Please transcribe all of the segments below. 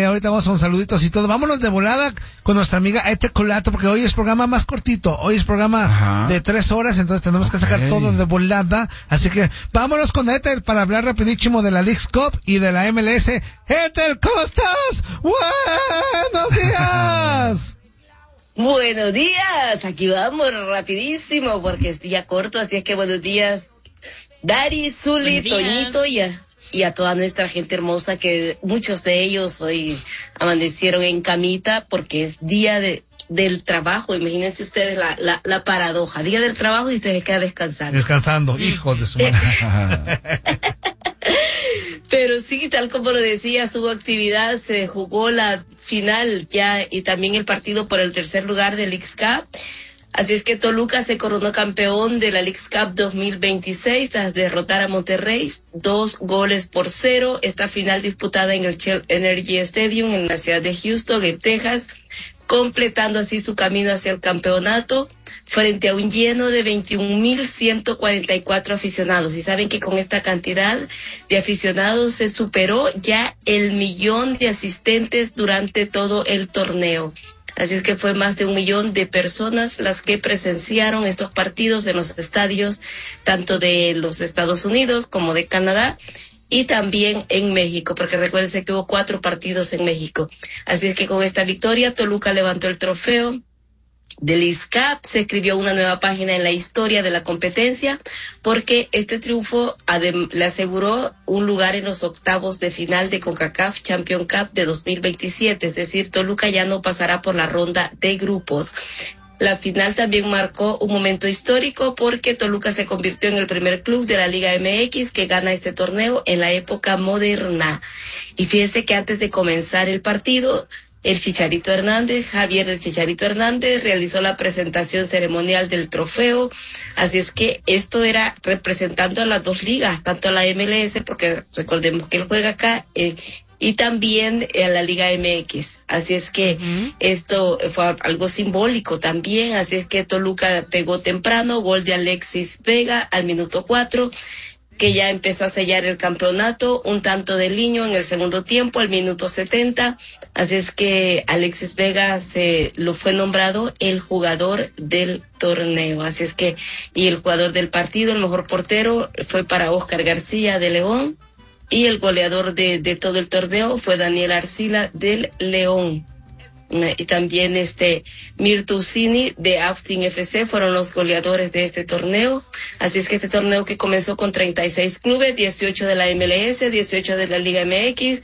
ahorita vamos a un saluditos y todo. Vámonos de volada con nuestra amiga Ethel Colato, porque hoy es programa más cortito. Hoy es programa de 3 horas, entonces tenemos que sacar todo de volada. Así que vámonos con Ethel para hablar rapidísimo de la Leagues Cup y de la MLS. Ethel, ¿cómo estás? ¡Buenos días! Buenos días, aquí vamos rapidísimo porque es día corto, así es que buenos días, Dari, Zuli, Toñito y a toda nuestra gente hermosa, que muchos de ellos hoy amanecieron en camita porque es día del trabajo. Imagínense ustedes la paradoja, día del trabajo y usted se queda descansando, hijos de su madre. Pero sí, tal como lo decía, hubo actividad, se jugó la final ya y también el partido por el tercer lugar de Leagues Cup. Así es que Toluca se coronó campeón de la Leagues Cup 2026 tras derrotar a Monterrey 2-0. Esta final disputada en el Shell Energy Stadium en la ciudad de Houston, en Texas, completando así su camino hacia el campeonato frente a un lleno de 21,144 aficionados. Y saben que con esta cantidad de aficionados se superó ya el 1,000,000 de asistentes durante todo el torneo. Así es que fue más de 1,000,000 de personas las que presenciaron estos partidos en los estadios, tanto de los Estados Unidos como de Canadá, y también en México, porque recuérdense que hubo 4 partidos en México. Así es que con esta victoria, Toluca levantó el trofeo de Leagues Cup, se escribió una nueva página en la historia de la competencia, porque este triunfo le aseguró un lugar en los octavos de final de CONCACAF Champions Cup de 2027, es decir, Toluca ya no pasará por la ronda de grupos. La final también marcó un momento histórico porque Toluca se convirtió en el primer club de la Liga MX que gana este torneo en la época moderna. Y fíjense que antes de comenzar el partido, Javier el Chicharito Hernández, realizó la presentación ceremonial del trofeo. Así es que esto era representando a las dos ligas, tanto a la MLS, porque recordemos que él juega acá, y también a la Liga MX. Así es que esto fue algo simbólico también. Así es que Toluca pegó temprano, gol de Alexis Vega al minuto 4, que ya empezó a sellar el campeonato, un tanto de Liño en el segundo tiempo, al minuto 70. Así es que Alexis Vega lo fue nombrado el jugador del torneo. Así es que, y el jugador del partido, el mejor portero, fue para Oscar García de León, y el goleador de todo el torneo fue Daniel Arcila del León. Y también Mirtu Cini de Austin FC fueron los goleadores de este torneo. Así es que este torneo, que comenzó con 36 clubes, 18 de la MLS, 18 de la Liga MX,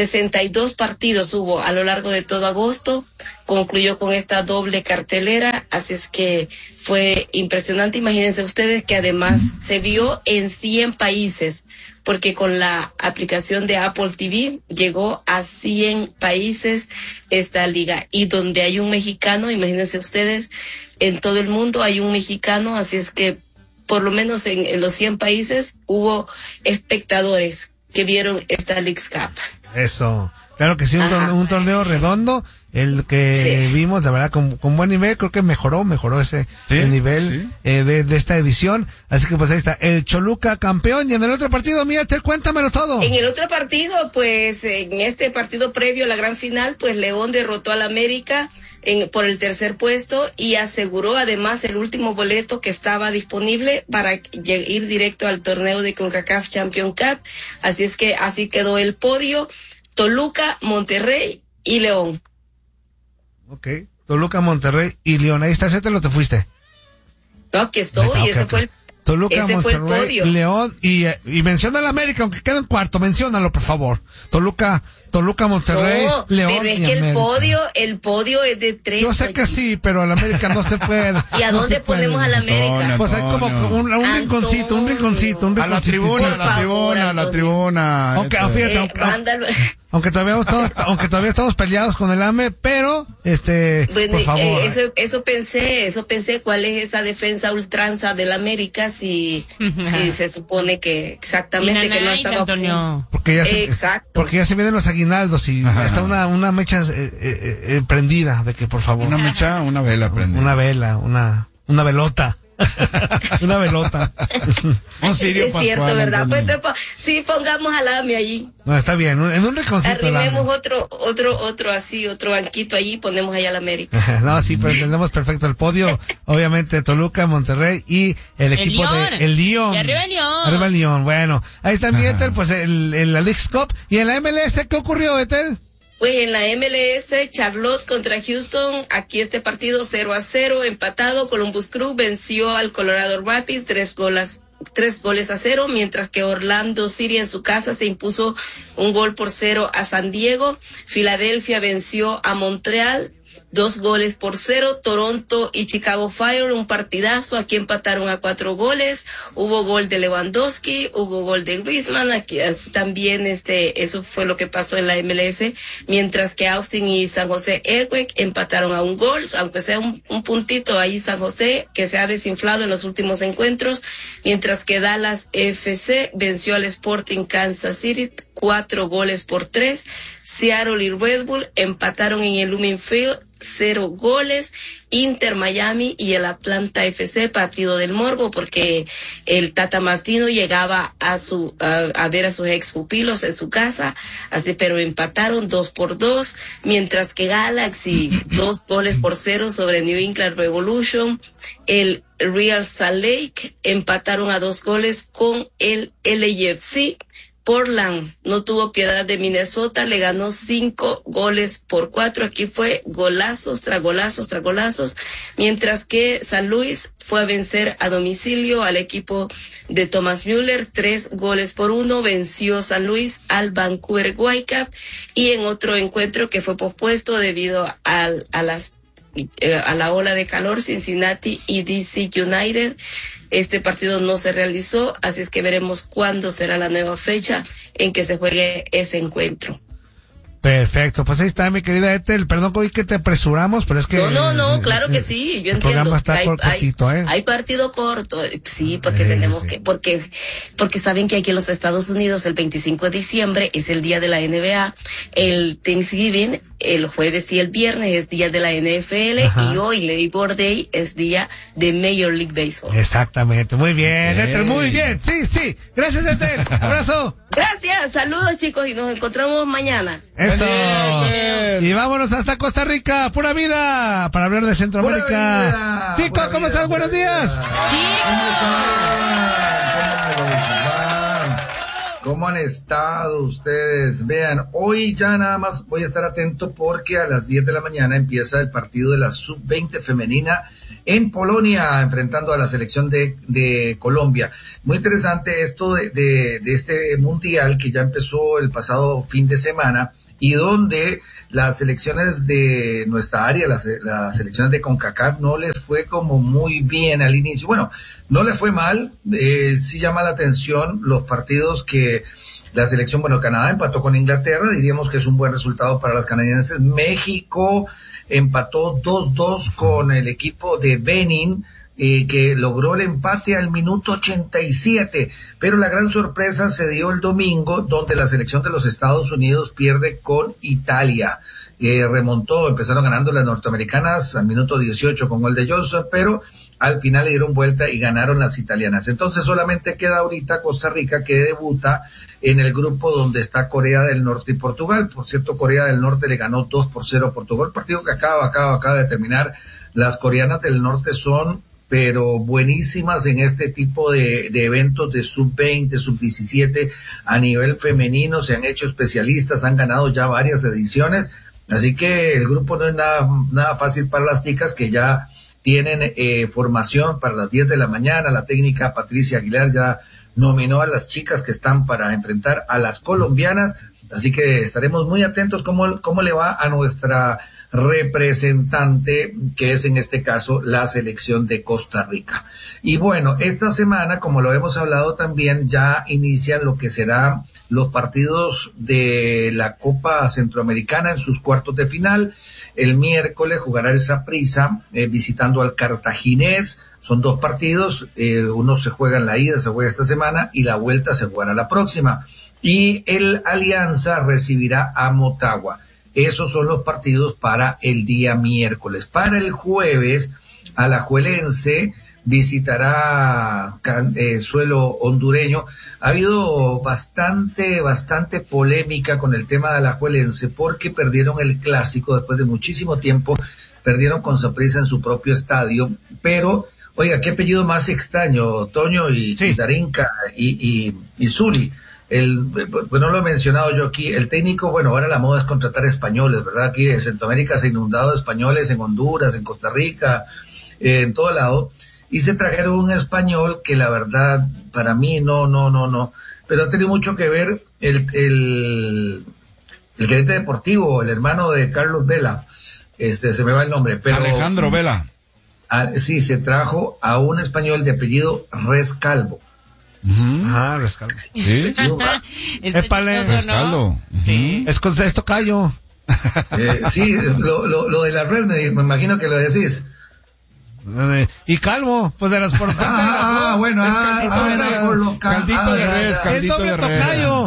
62 partidos hubo a lo largo de todo agosto, concluyó con esta doble cartelera. Así es que fue impresionante. Imagínense ustedes que además se vio en 100 países, porque con la aplicación de Apple TV llegó a 100 países esta liga. Y donde hay un mexicano, imagínense ustedes, en todo el mundo hay un mexicano, así es que por lo menos en los 100 países hubo espectadores que vieron esta Leagues Cup. Eso, claro que sí, un torneo redondo, el que vimos, la verdad, con buen nivel. Creo que mejoró el nivel de esta edición. Así que pues ahí está, el Toluca campeón. Y en el otro partido, Ethel, cuéntamelo todo. En el otro partido, pues en este partido previo a la gran final, pues León derrotó al América por el tercer puesto y aseguró además el último boleto que estaba disponible para ir directo al torneo de CONCACAF Champions Cup. Así es que así quedó el podio: Toluca, Monterrey y León. Ok, Toluca, Monterrey y León. Ahí está, ¿te te fuiste? No, aquí estoy, fue el Toluca, ese Monterrey, fue el podio. León y menciona al América, aunque quede en cuarto, menciónalo, por favor. Toluca, Monterrey, León pero es y que América. el podio es de 3. Yo sé que sí, pero al América no se puede. ¿Y a dónde ponemos al América? Pues hay como un rinconcito. A la tribuna. Aunque todavía estamos peleados con el AME, pero bueno, por favor. Eso pensé, ¿cuál es esa defensa ultranza del América si se supone que exactamente que no estaba porque ya se vienen los aguinaldos y está una mecha prendida de que por favor. Una mecha, una vela prendida. Una vela, una velota. Una velota. Un cirio es pascual. cierto, ¿verdad? Antonio. Pues sí, pongamos al AMI allí. No, está bien, en un rinconcito. Arrimemos otro banquito allí, ponemos allá la América. No, sí, pero entendemos perfecto el podio. Obviamente Toluca, Monterrey y el equipo de el Lyon. Y arriba el Lyon. Arriba el Lyon. Bueno, ahí está mi Ethel, pues la Leagues Cup. ¿Y en la MLS qué ocurrió, Ethel? Pues en la MLS, Charlotte contra Houston, aquí este partido 0-0, empatado. Columbus Crew venció al Colorado Rapids 3-0, mientras que Orlando City en su casa se impuso 1-0 a San Diego. Filadelfia venció a Montreal 2-0. Toronto y Chicago Fire, un partidazo, aquí empataron a 4 goles, hubo gol de Lewandowski, hubo gol de Griezmann, aquí también eso fue lo que pasó en la MLS, mientras que Austin y San José Earthquake empataron a 1 gol, aunque sea un puntito ahí San José, que se ha desinflado en los últimos encuentros, mientras que Dallas FC venció al Sporting Kansas City 4-3, Seattle y Red Bull empataron en el Lumen Field 0 goles, Inter Miami y el Atlanta FC, partido del morbo, porque el Tata Martino llegaba a ver a sus ex pupilos en su casa, pero empataron 2-2, mientras que Galaxy 2-0 sobre New England Revolution, el Real Salt Lake empataron a 2 goles con el LAFC. Portland no tuvo piedad de Minnesota, le ganó 5-4. Aquí fue golazos tras golazos, mientras que San Luis fue a vencer a domicilio al equipo de Thomas Müller, 3-1, venció San Luis al Vancouver Whitecaps, y en otro encuentro que fue pospuesto debido a la ola de calor, Cincinnati y DC United. Este partido no se realizó, así es que veremos cuándo será la nueva fecha en que se juegue ese encuentro. Perfecto, pues ahí está mi querida Ethel, perdón que te apresuramos, pero es que... No, claro que sí, yo entiendo. El programa está cortito, Hay partido corto, sí, porque tenemos que, porque saben que aquí en los Estados Unidos el 25 de diciembre es el día de la NBA, el Thanksgiving, el jueves y el viernes es día de la NFL, y hoy Labor Day es día de Major League Baseball. Exactamente, muy bien, Ethel, muy bien, sí, gracias Ethel, abrazo. Gracias, saludos chicos y nos encontramos mañana. Eso. Y vámonos hasta Costa Rica, pura vida, para hablar de Centroamérica. Tico, ¿cómo estás? Buenos días. ¿Cómo han estado ustedes? Vean, hoy ya nada más voy a estar atento porque a las 10 de la mañana empieza el partido de la Sub-20 femenina en Polonia, enfrentando a la selección de Colombia. Muy interesante esto de este mundial que ya empezó el pasado fin de semana, y donde las selecciones de nuestra área, las selecciones de CONCACAF, no les fue como muy bien al inicio. Bueno, no les fue mal, sí llama la atención los partidos que la selección, Canadá empató con Inglaterra, diríamos que es un buen resultado para las canadienses. México empató 2-2 con el equipo de Benin, que logró el empate al minuto 87, pero la gran sorpresa se dio el domingo, donde la selección de los Estados Unidos pierde con Italia. Remontó, empezaron ganando las norteamericanas al minuto 18 con gol de Johnson, pero al final le dieron vuelta y ganaron las italianas. Entonces solamente queda ahorita Costa Rica, que debuta en el grupo donde está Corea del Norte y Portugal. Por cierto, Corea del Norte le ganó 2-0 a Portugal, partido que acaba de terminar. Las coreanas del norte son pero buenísimas en este tipo de eventos de sub-20, sub-17 a nivel femenino, se han hecho especialistas, han ganado ya varias ediciones, así que el grupo no es nada fácil para las chicas, que ya tienen formación para las 10 de la mañana. La técnica Patricia Aguilar ya nominó a las chicas que están para enfrentar a las colombianas, así que estaremos muy atentos cómo le va a nuestra representante, que es en este caso la selección de Costa Rica. Y bueno, esta semana, como lo hemos hablado también, ya inician lo que serán los partidos de la Copa Centroamericana en sus cuartos de final. El miércoles jugará el Saprissa visitando al Cartaginés. Son 2 partidos, uno se juega en la ida, se juega esta semana, y la vuelta se jugará la próxima. Y el Alianza recibirá a Motagua. Esos son los partidos para el día miércoles. Para el jueves, Alajuelense visitará suelo hondureño. Ha habido bastante polémica con el tema de Alajuelense porque perdieron el clásico después de muchísimo tiempo, perdieron con Saprissa en su propio estadio, pero, oiga, qué apellido más extraño, Toño y Darinka y Zuli. Pues no lo he mencionado yo aquí, el técnico, bueno, ahora la moda es contratar españoles, ¿verdad? Aquí en Centroamérica se ha inundado de españoles, en Honduras, en Costa Rica, en todo lado, y se trajeron un español que la verdad, para mí, no, pero ha tenido mucho que ver el gerente deportivo, el hermano de Carlos Vela, se me va el nombre, pero... Alejandro Vela. Sí, se trajo a un español de apellido Rescalvo. Rescalvo. Sí. Rescalvo. Sí. Es con esto callo. Sí, lo de la red me imagino que lo decís. Y calvo, pues de las portadas. Bueno, caldito de res, caldito de res.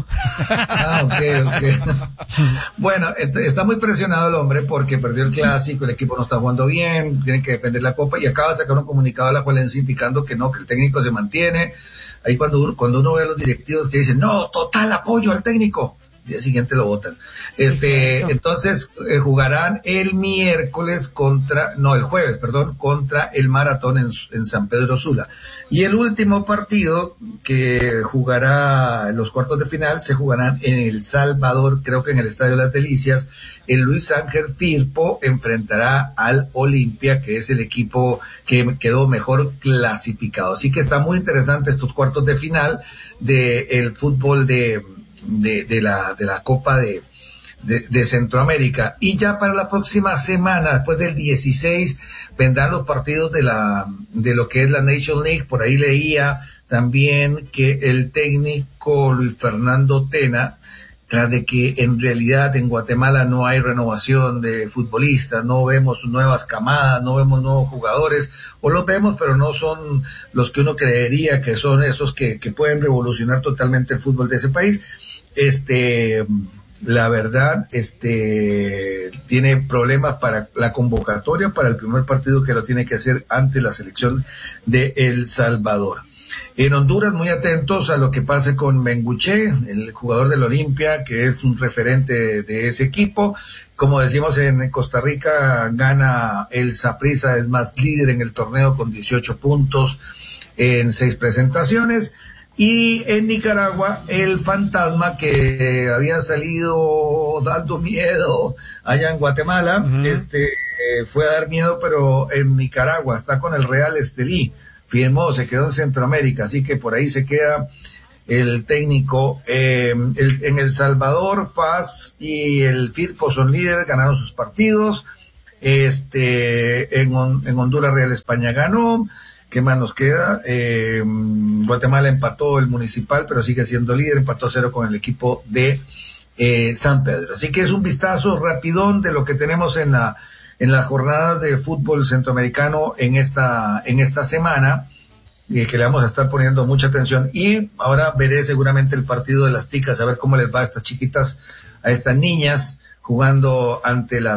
Ok. Bueno, está muy presionado el hombre porque perdió el clásico, el equipo no está jugando bien, tiene que defender la copa y acaba de sacar un comunicado a la Alajuelense indicando que no, que el técnico se mantiene. Ahí cuando uno ve a los directivos que dicen, no, total apoyo al técnico, el día siguiente lo votan. Entonces jugarán el jueves, contra el Maratón en San Pedro Sula. Y el último partido que jugará los cuartos de final se jugarán en El Salvador, creo que en el Estadio Las Delicias. El Luis Ángel Firpo enfrentará al Olimpia, que es el equipo que quedó mejor clasificado. Así que está muy interesante estos cuartos de final del fútbol de la Copa de Centroamérica. Y ya para la próxima semana, después del 16, vendrán los partidos de lo que es la Nation League. Por ahí leía también que el técnico Luis Fernando Tena, tras de que en realidad en Guatemala no hay renovación de futbolistas, no vemos nuevas camadas, no vemos nuevos jugadores, o los vemos pero no son los que uno creería que son esos que pueden revolucionar totalmente el fútbol de ese país. La verdad, tiene problemas para la convocatoria para el primer partido que lo tiene que hacer ante la selección de El Salvador. En Honduras, muy atentos a lo que pase con Benguché, el jugador del Olimpia, que es un referente de ese equipo. Como decimos, en Costa Rica gana el Saprissa, es más líder en el torneo con 18 puntos en 6 presentaciones. Y en Nicaragua, el Fantasma, que había salido dando miedo allá en Guatemala, fue a dar miedo, pero en Nicaragua está con el Real Estelí. Firmó, se quedó en Centroamérica, así que por ahí se queda el técnico. En El Salvador, FAS y el Firpo son líderes, ganaron sus partidos. En Honduras, Real España ganó. ¿Qué más nos queda? Guatemala empató el Municipal, pero sigue siendo líder, empató 0 con el equipo de San Pedro. Así que es un vistazo rapidón de lo que tenemos en las jornadas de fútbol centroamericano en esta semana, que le vamos a estar poniendo mucha atención. Y ahora veré seguramente el partido de las ticas, a ver cómo les va a estas chiquitas, a estas niñas, jugando ante las